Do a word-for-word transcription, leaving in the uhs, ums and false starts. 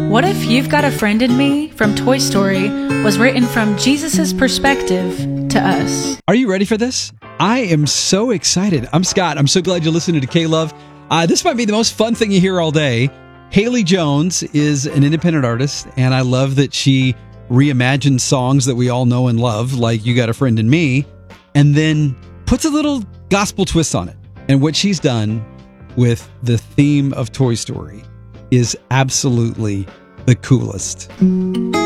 What if You've Got a Friend in Me from Toy Story was written from Jesus' perspective to us? Are you ready for this? I am so excited. I'm Scott. I'm so glad you're listening to K-Love. Uh, this might be the most fun thing you hear all day. Haley Jones is an independent artist, and I love that she reimagines songs that we all know and love, like You Got a Friend in Me, and then puts a little gospel twist on it. And what she's done with the theme of Toy Story is absolutely the coolest.